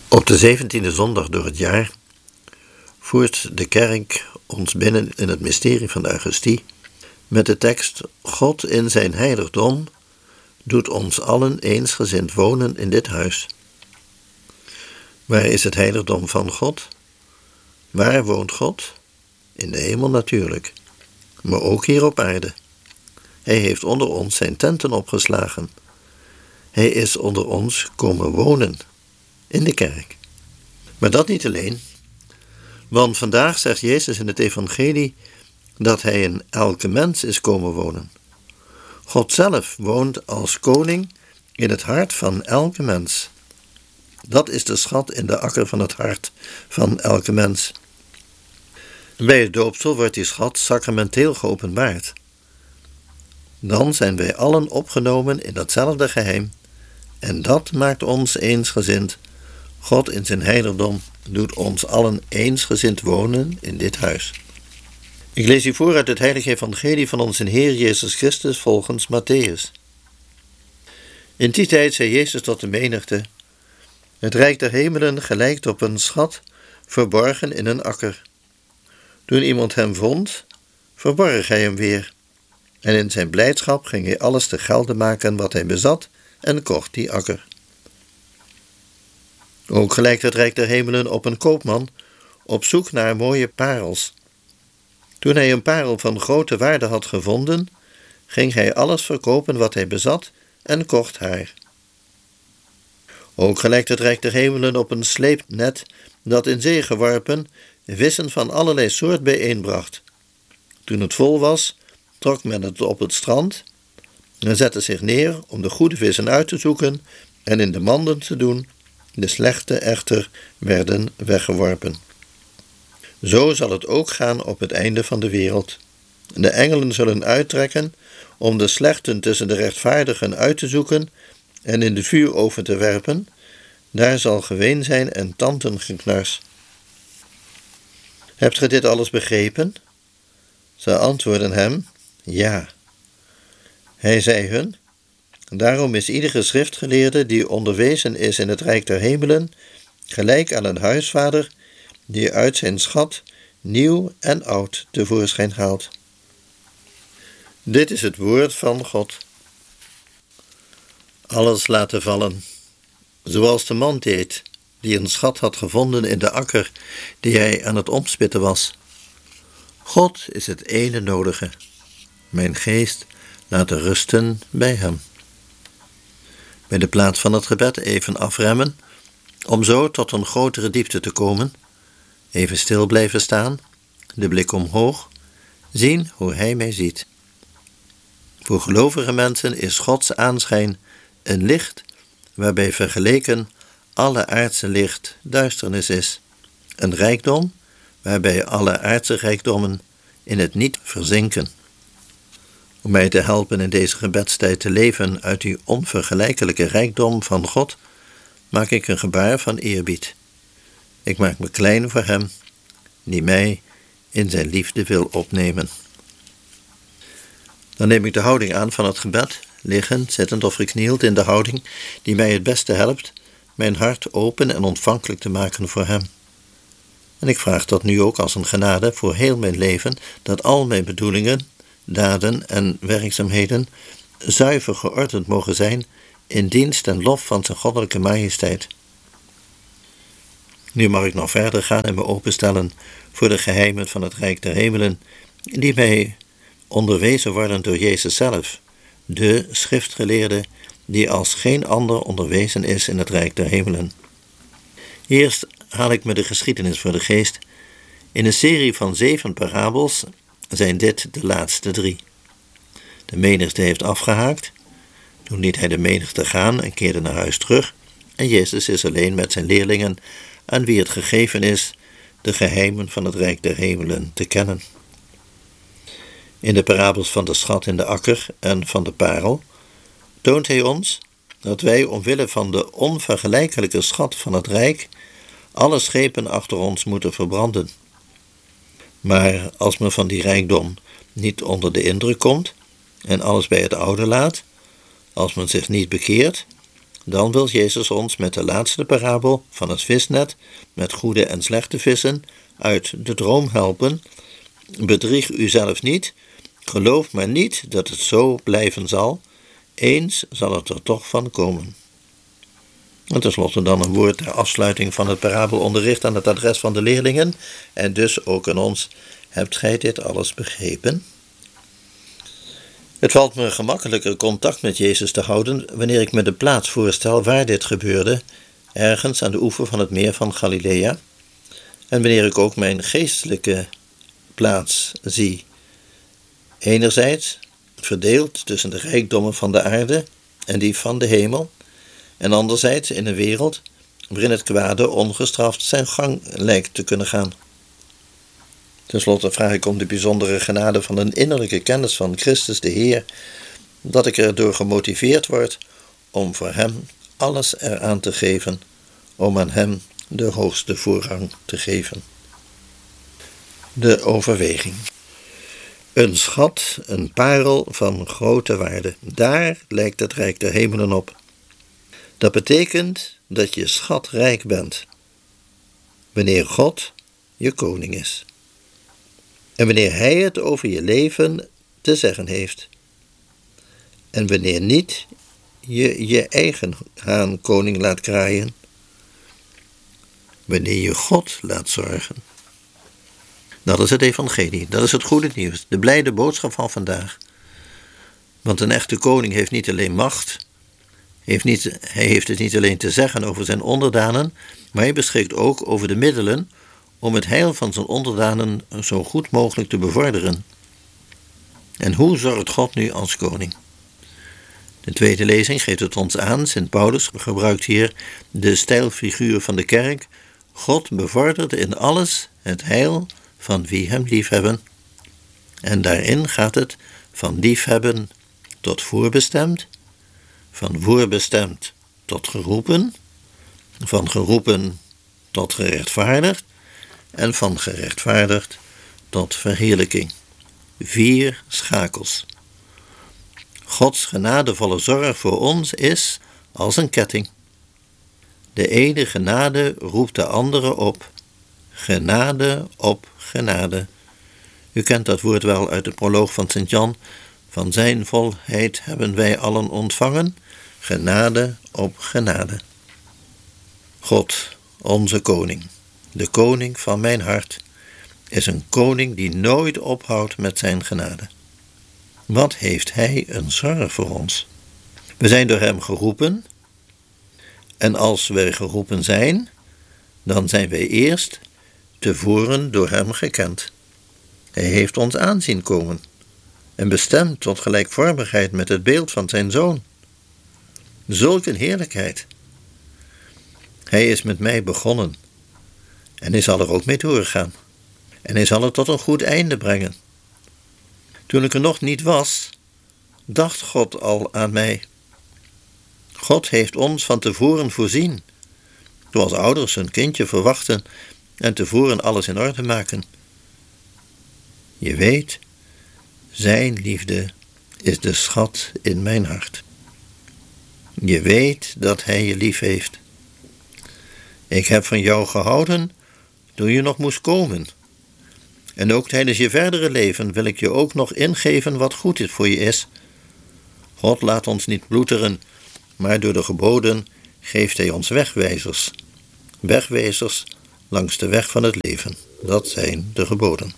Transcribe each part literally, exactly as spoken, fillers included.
Op de zeventiende zondag door het jaar voert de kerk ons binnen in het mysterie van de Eucharistie met de tekst: God in zijn heiligdom doet ons allen eensgezind wonen in dit huis. Waar is het heiligdom van God? Waar woont God? In de hemel natuurlijk, maar ook hier op aarde. Hij heeft onder ons zijn tenten opgeslagen. Hij is onder ons komen wonen, in de kerk. Maar dat niet alleen, want vandaag zegt Jezus in het evangelie dat hij in elke mens is komen wonen. God zelf woont als koning in het hart van elke mens. Dat is de schat in de akker van het hart van elke mens. Bij het doopsel wordt die schat sacramenteel geopenbaard. Dan zijn wij allen opgenomen in datzelfde geheim en dat maakt ons eensgezind. God in zijn heiligdom doet ons allen eensgezind wonen in dit huis. Ik lees u voor uit het heilige evangelie van onze Heer Jezus Christus volgens Matthäus. In die tijd zei Jezus tot de menigte: Het rijk der hemelen gelijkt op een schat verborgen in een akker. Toen iemand hem vond, verborg hij hem weer. En in zijn blijdschap ging hij alles te gelde maken wat hij bezat en kocht die akker. Ook gelijkt het rijk der hemelen op een koopman op zoek naar mooie parels. Toen hij een parel van grote waarde had gevonden, ging hij alles verkopen wat hij bezat en kocht haar. Ook gelijkt het rijk der hemelen op een sleepnet dat in zee geworpen vissen van allerlei soort bijeenbracht. Toen het vol was, trok men het op het strand en zette zich neer om de goede vissen uit te zoeken en in de manden te doen. De slechte echter werden weggeworpen. Zo zal het ook gaan op het einde van de wereld. De engelen zullen uittrekken om de slechten tussen de rechtvaardigen uit te zoeken en in de vuuroven te werpen. Daar zal geween zijn en tandengeknars. Hebt ge dit alles begrepen? Ze antwoordden hem: ja. Hij zei hun: Daarom is iedere schriftgeleerde die onderwezen is in het rijk der hemelen gelijk aan een huisvader die uit zijn schat nieuw en oud tevoorschijn haalt. Dit is het woord van God. Alles laten vallen, zoals de man deed die een schat had gevonden in de akker die hij aan het omspitten was. God is het ene nodige. Mijn geest laten rusten bij hem. Bij de plaats van het gebed even afremmen, om zo tot een grotere diepte te komen. Even stil blijven staan, de blik omhoog, zien hoe hij mij ziet. Voor gelovige mensen is Gods aanschijn een licht waarbij vergeleken alle aardse licht duisternis is. Een rijkdom waarbij alle aardse rijkdommen in het niet verzinken. Om mij te helpen in deze gebedstijd te leven uit die onvergelijkelijke rijkdom van God, maak ik een gebaar van eerbied. Ik maak me klein voor hem, die mij in zijn liefde wil opnemen. Dan neem ik de houding aan van het gebed, liggend, zittend of geknield in de houding die mij het beste helpt mijn hart open en ontvankelijk te maken voor hem. En ik vraag dat nu ook als een genade voor heel mijn leven, dat al mijn bedoelingen, daden en werkzaamheden zuiver geordend mogen zijn in dienst en lof van zijn goddelijke majesteit. Nu mag ik nog verder gaan en me openstellen voor de geheimen van het rijk der hemelen, die mij onderwezen worden door Jezus zelf, de schriftgeleerde die als geen ander onderwezen is in het rijk der hemelen. Eerst haal ik me de geschiedenis voor de geest. In een serie van zeven parabels zijn dit de laatste drie. De menigte heeft afgehaakt. Toen liet hij de menigte gaan en keerde naar huis terug. En Jezus is alleen met zijn leerlingen, aan wie het gegeven is de geheimen van het rijk der hemelen te kennen. In de parabels van de schat in de akker en van de parel toont hij ons dat wij omwille van de onvergelijkelijke schat van het rijk alle schepen achter ons moeten verbranden. Maar als men van die rijkdom niet onder de indruk komt en alles bij het oude laat, als men zich niet bekeert, Dan wil Jezus ons met de laatste parabel van het visnet, met goede en slechte vissen, uit de droom helpen. Bedrieg uzelf niet, geloof maar niet dat het zo blijven zal. Eens zal het er toch van komen. En tenslotte dan een woord ter afsluiting van het parabelonderricht aan het adres van de leerlingen, en dus ook aan ons. Hebt gij dit alles begrepen? Het valt me gemakkelijker contact met Jezus te houden wanneer ik me de plaats voorstel waar dit gebeurde, ergens aan de oever van het meer van Galilea, en wanneer ik ook mijn geestelijke plaats zie. Enerzijds verdeeld tussen de rijkdommen van de aarde en die van de hemel, en anderzijds in een wereld waarin het kwade ongestraft zijn gang lijkt te kunnen gaan. Ten slotte vraag ik om de bijzondere genade van een innerlijke kennis van Christus de Heer, dat ik erdoor gemotiveerd word om voor Hem alles eraan te geven, om aan Hem de hoogste voorrang te geven. De overweging. Een schat, een parel van grote waarde. Daar lijkt het rijk der hemelen op. Dat betekent dat je schatrijk bent, wanneer God je koning is. En wanneer Hij het over je leven te zeggen heeft. En wanneer niet je je eigen haan koning laat kraaien. Wanneer je God laat zorgen. Dat is het evangelie, dat is het goede nieuws, de blijde boodschap van vandaag. Want een echte koning heeft niet alleen macht, heeft niet, hij heeft het niet alleen te zeggen over zijn onderdanen, maar hij beschikt ook over de middelen om het heil van zijn onderdanen zo goed mogelijk te bevorderen. En hoe zorgt God nu als koning? De tweede lezing geeft het ons aan. Sint Paulus gebruikt hier de stijlfiguur van de kerk. God bevordert in alles het heil van wie hem liefhebben. En daarin gaat het van liefhebben tot voorbestemd, van voorbestemd tot geroepen, van geroepen tot gerechtvaardigd en van gerechtvaardigd tot verheerlijking. Vier schakels. Gods genadevolle zorg voor ons is als een ketting. De ene genade roept de andere op. Genade op genade. U kent dat woord wel uit de proloog van Sint Jan. Van zijn volheid hebben wij allen ontvangen. Genade op genade. God, onze koning, de koning van mijn hart, is een koning die nooit ophoudt met zijn genade. Wat heeft hij een zorg voor ons? We zijn door hem geroepen. En als wij geroepen zijn, dan zijn wij eerst tevoren door hem gekend. Hij heeft ons aanzien komen en bestemd tot gelijkvormigheid met het beeld van zijn Zoon. Zulk een heerlijkheid. Hij is met mij begonnen en hij zal er ook mee doorgaan. En hij zal het tot een goed einde brengen. Toen ik er nog niet was, dacht God al aan mij. God heeft ons van tevoren voorzien, zoals ouders hun kindje verwachten en tevoren alles in orde maken. Je weet, zijn liefde is de schat in mijn hart. Je weet dat hij je lief heeft. Ik heb van jou gehouden toen je nog moest komen. En ook tijdens je verdere leven wil ik je ook nog ingeven wat goed is voor je is. God laat ons niet ploeteren, maar door de geboden geeft hij ons wegwijzers. Wegwijzers langs de weg van het leven. Dat zijn de geboden.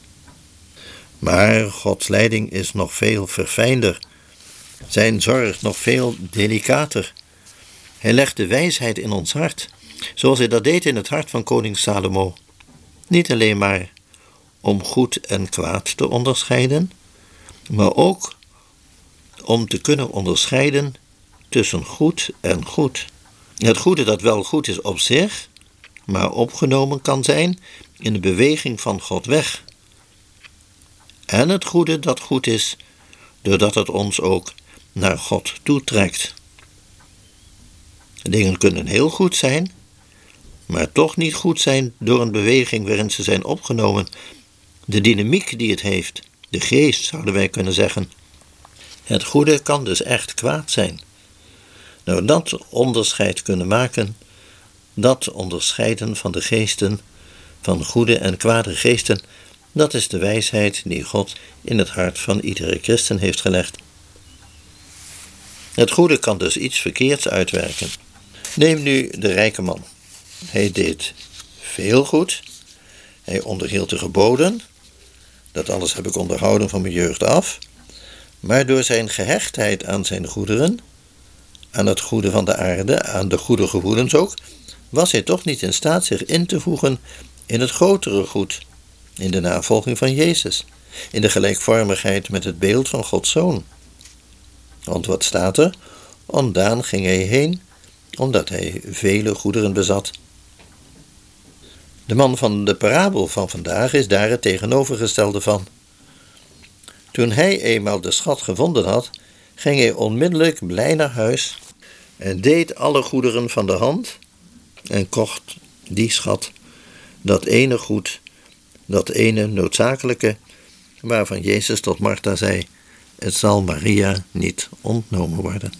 Maar Gods leiding is nog veel verfijnder. Zijn zorg nog veel delicater. Hij legt de wijsheid in ons hart, zoals hij dat deed in het hart van koning Salomo. Niet alleen maar om goed en kwaad te onderscheiden, maar ook om te kunnen onderscheiden tussen goed en goed. Het goede dat wel goed is op zich, maar opgenomen kan zijn in de beweging van God weg. En het goede dat goed is, doordat het ons ook naar God toetrekt. Dingen kunnen heel goed zijn, maar toch niet goed zijn door een beweging waarin ze zijn opgenomen. De dynamiek die het heeft, de geest zouden wij kunnen zeggen. Het goede kan dus echt kwaad zijn. Nou, dat onderscheid kunnen maken, dat onderscheiden van de geesten, van goede en kwade geesten, dat is de wijsheid die God in het hart van iedere christen heeft gelegd. Het goede kan dus iets verkeerds uitwerken. Neem nu de rijke man. Hij deed veel goed. Hij onderhield de geboden. Dat alles heb ik onderhouden van mijn jeugd af. Maar door zijn gehechtheid aan zijn goederen, aan het goede van de aarde, aan de goede gevoelens ook, was hij toch niet in staat zich in te voegen in het grotere goed, in de navolging van Jezus, in de gelijkvormigheid met het beeld van Gods Zoon. Want wat staat er? Ondaan ging hij heen, omdat hij vele goederen bezat. De man van de parabel van vandaag is daar het tegenovergestelde van. Toen hij eenmaal de schat gevonden had, ging hij onmiddellijk blij naar huis en deed alle goederen van de hand en kocht die schat, dat ene goed, dat ene noodzakelijke, waarvan Jezus tot Martha zei: het zal Maria niet ontnomen worden.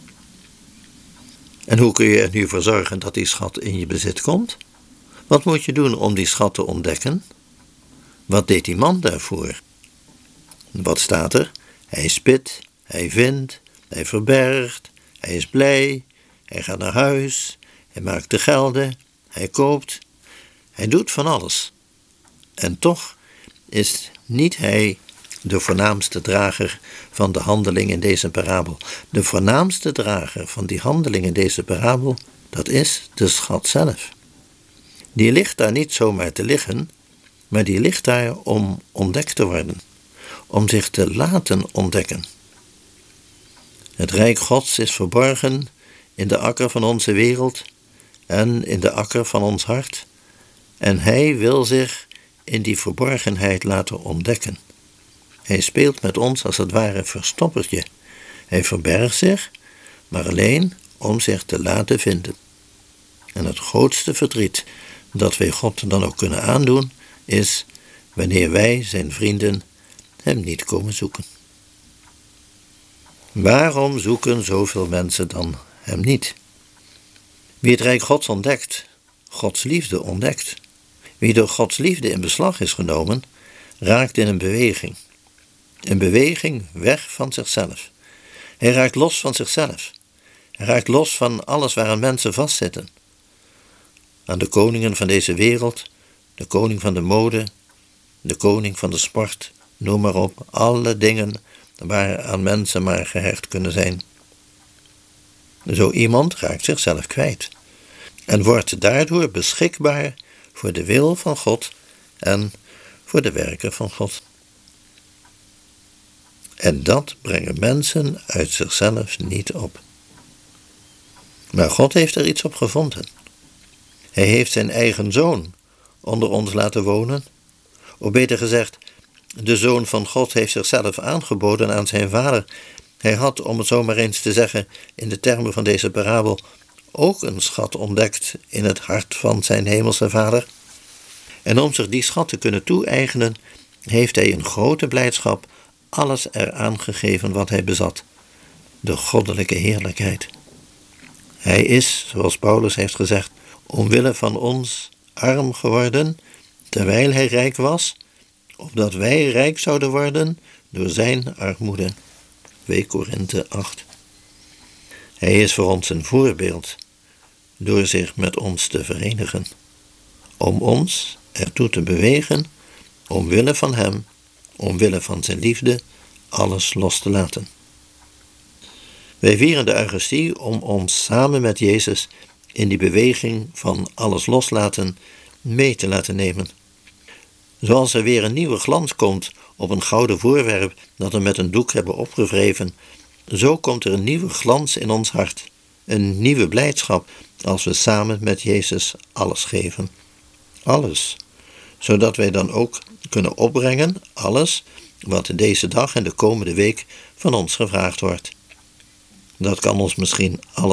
En hoe kun je er nu voor zorgen dat die schat in je bezit komt? Wat moet je doen om die schat te ontdekken? Wat deed die man daarvoor? Wat staat er? Hij spit, hij vindt, hij verbergt, hij is blij, hij gaat naar huis, hij maakt de gelden, hij koopt, hij doet van alles. En toch is niet hij de voornaamste drager van de handeling in deze parabel. De voornaamste drager van die handeling in deze parabel, dat is de schat zelf. Die ligt daar niet zomaar te liggen, maar die ligt daar om ontdekt te worden, om zich te laten ontdekken. Het rijk Gods is verborgen in de akker van onze wereld en in de akker van ons hart, en hij wil zich in die verborgenheid laten ontdekken. Hij speelt met ons als het ware verstoppertje. Hij verbergt zich, maar alleen om zich te laten vinden. En het grootste verdriet dat wij God dan ook kunnen aandoen, is wanneer wij, zijn vrienden, hem niet komen zoeken. Waarom zoeken zoveel mensen dan hem niet? Wie het rijk Gods ontdekt, Gods liefde ontdekt, wie door Gods liefde in beslag is genomen, raakt in een beweging. Een beweging weg van zichzelf. Hij raakt los van zichzelf. Hij raakt los van alles waaraan mensen vastzitten. Aan de koningen van deze wereld, de koning van de mode, de koning van de sport, noem maar op, alle dingen waaraan mensen maar gehecht kunnen zijn. Zo iemand raakt zichzelf kwijt en wordt daardoor beschikbaar voor de wil van God en voor de werken van God. En dat brengen mensen uit zichzelf niet op. Maar God heeft er iets op gevonden. Hij heeft zijn eigen zoon onder ons laten wonen. Of beter gezegd, de zoon van God heeft zichzelf aangeboden aan zijn vader. Hij had, om het zo maar eens te zeggen, in de termen van deze parabel, ook een schat ontdekt in het hart van zijn hemelse vader. En om zich die schat te kunnen toe-eigenen, heeft hij in grote blijdschap alles eraan gegeven wat hij bezat. De goddelijke heerlijkheid. Hij is, zoals Paulus heeft gezegd, omwille van ons arm geworden, terwijl hij rijk was, opdat wij rijk zouden worden door zijn armoede. twee Korinthe acht. Hij is voor ons een voorbeeld, door zich met ons te verenigen, om ons ertoe te bewegen, omwille van hem, omwille van zijn liefde, alles los te laten. Wij vieren de Eucharistie om ons samen met Jezus in die beweging van alles loslaten mee te laten nemen. Zoals er weer een nieuwe glans komt op een gouden voorwerp dat we met een doek hebben opgewreven, zo komt er een nieuwe glans in ons hart, een nieuwe blijdschap als we samen met Jezus alles geven. Alles, zodat wij dan ook kunnen opbrengen alles wat deze dag en de komende week van ons gevraagd wordt. Dat kan ons misschien alles